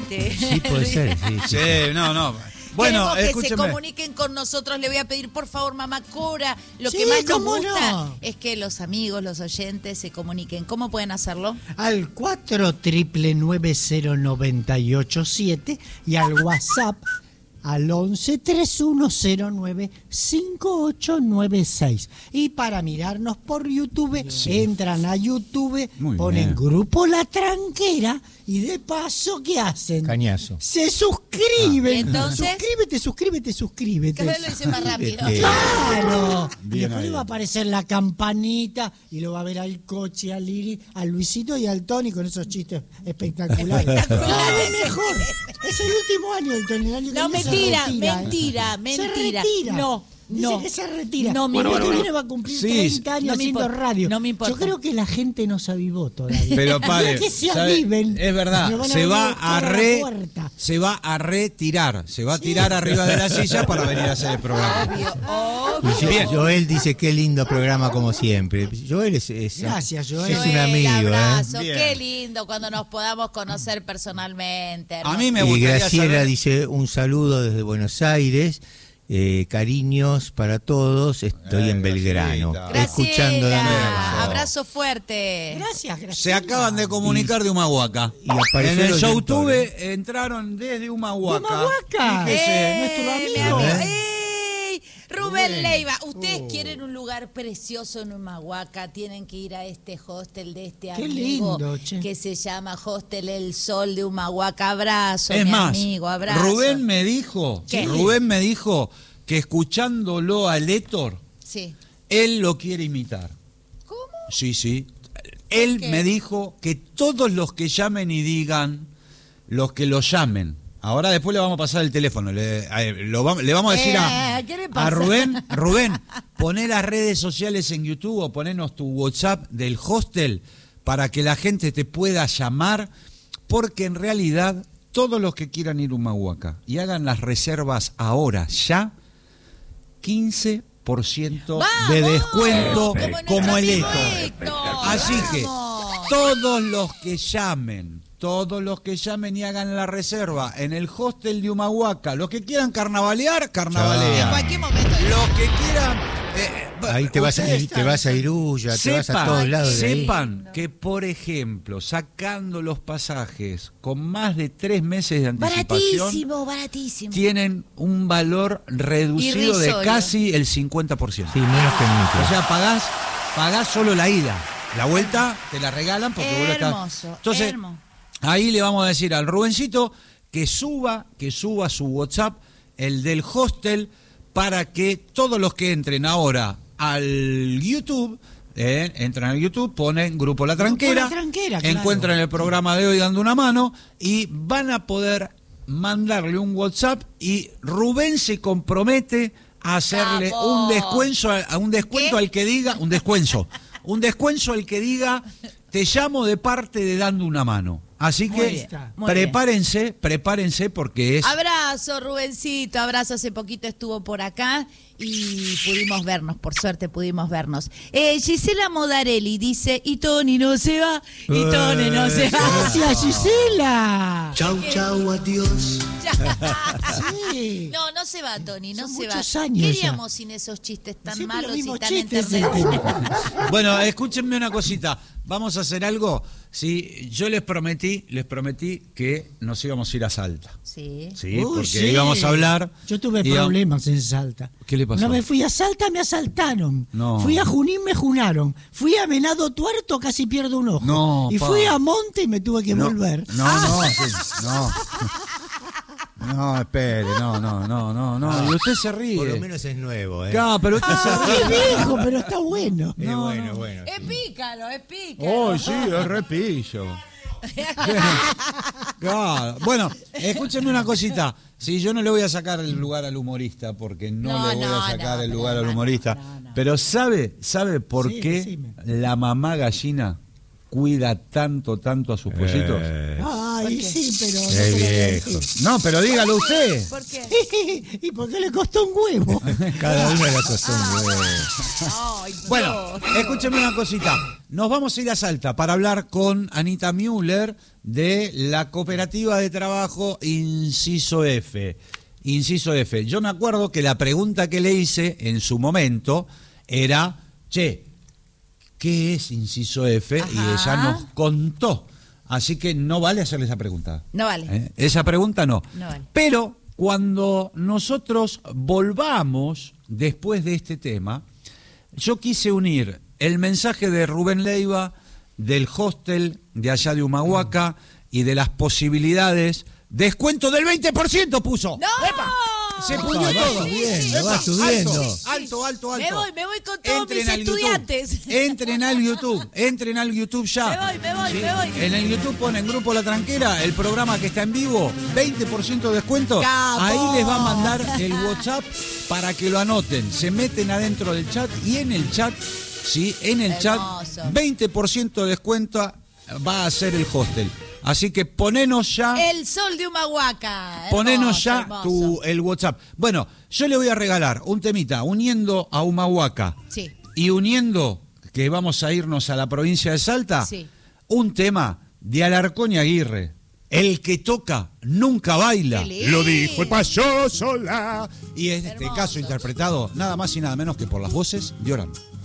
Sí, puede ser, sí. Sí, no. Bueno, queremos que escúcheme. se comuniquen con nosotros. Le voy a pedir, por favor, mamá Cora, lo Sí, que más nos cómo gusta no. es que los amigos, los oyentes se comuniquen. ¿Cómo pueden hacerlo? Al 4990987 y al WhatsApp al 1131095896. Y para mirarnos por YouTube, entran a YouTube, Muy ponen bien. Grupo La Tranquera y de paso, ¿qué hacen? Cañazo. Se suscriben. ¿Y entonces? Suscríbete. Cada vez lo hice más rápido. Claro. Y Bien después ahí. le va a aparecer la campanita y lo va a ver al Coche, a Lili, a Luisito y al Tony con esos chistes espectaculares. Cada vez mejor. Es el último año del Tony. El año que No, viene se mentira. Se retira. No. Dice que se retira. No me el año que importa. viene va a cumplir Sí, 30 años no me haciendo importa, radio. no me importa. Yo creo que la gente no se avivó todavía. Pero pare, Ya que se ¿sabe? aviven, Es verdad, me van a se venir va buscar a la re, puerta. se va a retirar, se va a tirar arriba de la silla para venir a hacer el programa. Y Bien. Joel dice qué lindo programa como siempre. Joel es Gracias, Joel. Es un amigo, abrazo. Bien. Qué lindo cuando nos podamos conocer personalmente. A mí me Y gustaría Graciela saber. dice un saludo desde Buenos Aires. Cariños para todos. Estoy en Belgrano. Graciela. Escuchando Dame la Graciela, Razón. abrazo fuerte. Gracias. Se acaban de comunicar de Humahuaca. Y apareció En el el show oyente, tuve, entraron desde Humahuaca. ¿De Humahuaca? Fíjese. nuestro mi amigo. ¡Ey! Rubén Leiva, ustedes quieren un lugar precioso en Humahuaca, tienen que ir a este hostel de este Qué amigo lindo, che. que se llama Hostel El Sol de Humahuaca. Abrazo, Es mi más, amigo, abrazo. Rubén me dijo que escuchándolo a Héctor, Sí. él lo quiere imitar. ¿Cómo? Sí. Él qué? me dijo que todos los que llamen y digan, los que lo llamen. Ahora después le vamos a pasar el teléfono. Le vamos a decir ¿qué le pasa? a Rubén, poné las redes sociales en YouTube o ponenos tu WhatsApp del hostel para que la gente te pueda llamar, porque en realidad todos los que quieran ir a Humahuaca y hagan las reservas ahora, ya, 15% de ¡Vamos! descuento Como como el nuestro Héctor. amigo Héctor. Así que ¡Vamos! todos los que llamen y hagan la reserva en el hostel de Humahuaca, los que quieran carnavalear, En carnavalean. cualquier momento. Los que quieran... Ahí te vas a Iruya, te vas a todos lados de ahí. Sepan que, por ejemplo, sacando los pasajes con más de 3 meses de anticipación, Baratísimo. tienen un valor reducido de Irrisorio. casi el 50%. Sí, menos que en micro. O sea, pagás solo la ida. La vuelta te la regalan porque vos Hermoso, Entonces, hermoso. ahí le vamos a decir al Rubencito que suba su WhatsApp, el del hostel, para que todos los que entren ahora al YouTube, entran al YouTube, ponen Grupo La Tranquera, Grupo La Tranquera, claro. encuentran el programa de hoy Dando una Mano y van a poder mandarle un WhatsApp y Rubén se compromete a hacerle ¡Vamos! un descuento ¿Qué? al que diga, un descuento al que diga, te llamo de parte de Dando una Mano. Así Muy que bien, muy bien. prepárense porque es... Abrazo, Rubencito, abrazo. Hace poquito estuvo por acá y pudimos vernos, por suerte pudimos vernos. Gisela Modarelli dice, y Tony no se va, y Tony no se va. Gracias, Gisela. Chau, adiós. Sí. No se va, Tony, no Son se va. muchos años ¿Qué ya. haríamos sin esos chistes tan Siempre los malos y mismos tan chistes. enternecedores? Bueno, escúchenme una cosita. Vamos a hacer algo. Sí, yo les prometí que nos íbamos a ir a Salta. Sí. Sí, Uy, porque sí. íbamos a hablar. Yo tuve íbamos- problemas en Salta. ¿Qué le pasó? Una vez fui a Salta, me asaltaron. No. Fui a Junín, me junaron. Fui a Venado Tuerto, casi pierdo un ojo. No, y pa. fui a Monte y me tuve que No, volver. no. No, espere, no. Y usted se ríe. Por lo menos es nuevo, ¿eh? Claro, pero usted se ríe. Es viejo, pero está bueno. Es bueno. Es pícaro, es pícaro. Oh, sí, es repillo. Claro. Bueno, escúchenme una cosita. Sí, yo no le voy a sacar el lugar al humorista, porque no le voy a sacar el lugar al humorista. Pero ¿sabe por Sí, qué decime. la mamá gallina cuida tanto a sus pollitos? Ay, sí, pero... no Es te lo voy a viejo. decir. No, pero dígalo usted. ¿Por qué? ¿Y por qué le costó un huevo? Cada uno de las costumbres. Ay, Dios. Bueno, escúcheme una cosita. nos vamos a ir a Salta para hablar con Anita Müller de la cooperativa de trabajo Inciso F. Inciso F. Yo me acuerdo que la pregunta que le hice en su momento era, che, ¿qué es Inciso F? Ajá. Y ella nos contó. Así que no vale hacerle esa pregunta. No vale. Esa pregunta no. No vale. Pero cuando nosotros volvamos después de este tema, yo quise unir el mensaje de Rubén Leiva del hostel de allá de Humahuaca y de las posibilidades. Descuento del 20% puso. ¡No! ¡Epa! Se puso Va todo. subiendo, ¡Epa! va subiendo. Alto. Me voy con todos Entren mis al YouTube. estudiantes. Entren al YouTube ya. Me voy. En el YouTube ponen Grupo La Tranquera, el programa que está en vivo, 20% de descuento. ¡Capo! Ahí les va a mandar el WhatsApp para que lo anoten. Se meten adentro del chat y en el chat, sí, en el chat, Hermoso. 20% de descuento va a ser el hostel. Así que ponenos ya. El sol de Humahuaca. Ponenos Hermoso, ya hermoso. el WhatsApp. Bueno, yo le voy a regalar un temita uniendo a Humahuaca Sí. y uniendo que vamos a irnos a la provincia de Salta, Sí. un tema de Alarcón y Aguirre. El que toca nunca baila. Qué lindo. Lo dijo el payaso Solá. Y en este Hermoso. caso interpretado nada más y nada menos que por las voces de Orán.